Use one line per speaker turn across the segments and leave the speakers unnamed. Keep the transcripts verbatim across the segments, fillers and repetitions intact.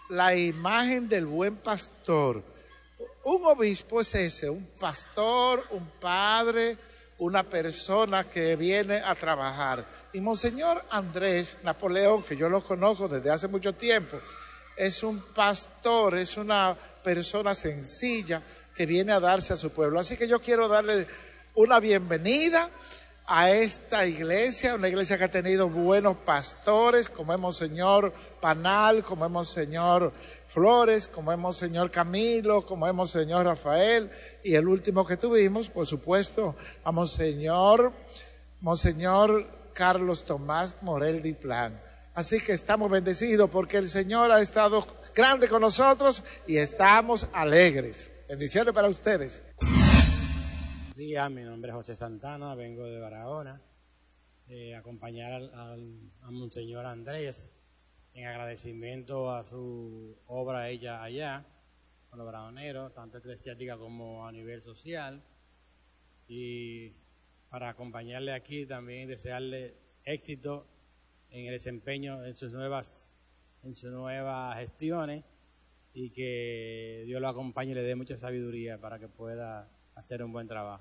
la imagen del buen pastor. Un obispo es ese, un pastor, un padre, una persona que viene a trabajar. Y Monseñor Andrés Napoleón, que yo lo conozco desde hace mucho tiempo, es un pastor, es una persona sencilla que viene a darse a su pueblo. Así que yo quiero darle una bienvenida a esta iglesia, una iglesia que ha tenido buenos pastores, como es Monseñor Panal, como es Monseñor Flores, como es Monseñor Camilo, como es Monseñor Rafael, y el último que tuvimos, por supuesto, a Monseñor, Monseñor Carlos Tomás Morel Diplán. Así que estamos bendecidos porque el Señor ha estado grande con nosotros y estamos alegres. Bendiciones para ustedes.
Buenos días, mi nombre es José Santana, vengo de Barahona, eh, acompañar al, al, a Monseñor Andrés en agradecimiento a su obra hecha allá, con los barahoneros, tanto eclesiástica como a nivel social, y para acompañarle aquí también desearle éxito en el desempeño en sus nuevas, en sus nuevas gestiones, y que Dios lo acompañe y le dé mucha sabiduría para que pueda hacer un buen trabajo.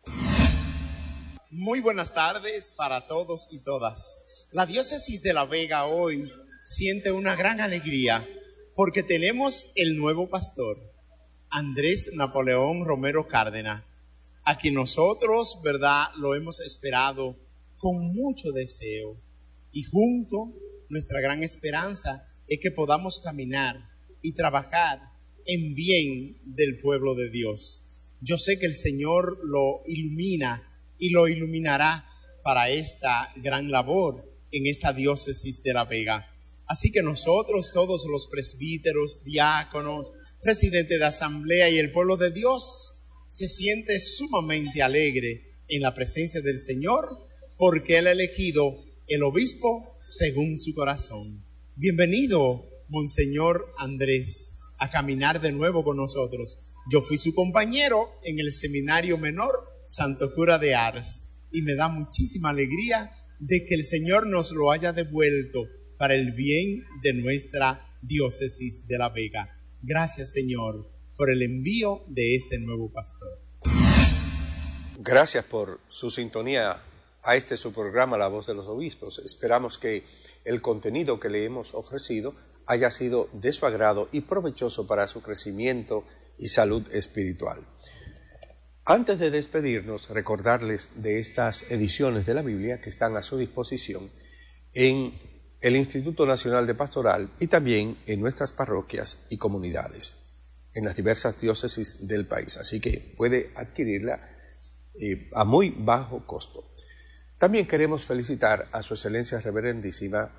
Muy buenas tardes para todos y todas. La diócesis de La Vega hoy siente una gran alegría porque tenemos el nuevo pastor, Andrés Napoleón Romero Cárdenas, a quien nosotros, verdad, lo hemos esperado con mucho deseo. Y junto, nuestra gran esperanza es que podamos caminar y trabajar en bien del pueblo de Dios. Yo sé que el Señor lo ilumina y lo iluminará para esta gran labor en esta diócesis de La Vega. Así que nosotros, todos los presbíteros, diáconos, presidentes de asamblea y el pueblo de Dios, se siente sumamente alegre en la presencia del Señor porque Él ha elegido el obispo según su corazón. Bienvenido, Monseñor Andrés, a caminar de nuevo con nosotros. Yo fui su compañero en el seminario menor Santo Cura de Ars y me da muchísima alegría de que el Señor nos lo haya devuelto para el bien de nuestra diócesis de La Vega. Gracias, Señor, por el envío de este nuevo pastor.
Gracias por su sintonía a este su programa La Voz de los Obispos. Esperamos que el contenido que le hemos ofrecido haya sido de su agrado y provechoso para su crecimiento y salud espiritual. Antes de despedirnos, recordarles de estas ediciones de la Biblia que están a su disposición en el Instituto Nacional de Pastoral y también en nuestras parroquias y comunidades, en las diversas diócesis del país. Así que puede adquirirla eh, a muy bajo costo. También queremos felicitar a su excelencia reverendísima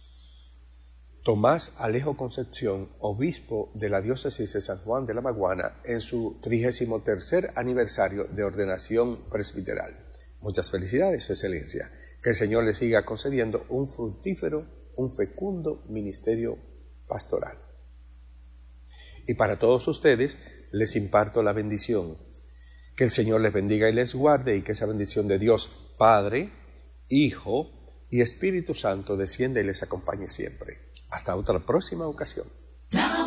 Tomás Alejo Concepción, obispo de la diócesis de San Juan de la Maguana, en su trigésimo tercer aniversario de ordenación presbiteral. Muchas felicidades, su excelencia. Que el Señor le siga concediendo un fructífero, un fecundo ministerio pastoral. Y para todos ustedes les imparto la bendición. Que el Señor les bendiga y les guarde, y que esa bendición de Dios Padre, Hijo y Espíritu Santo descienda y les acompañe siempre. Hasta otra próxima ocasión.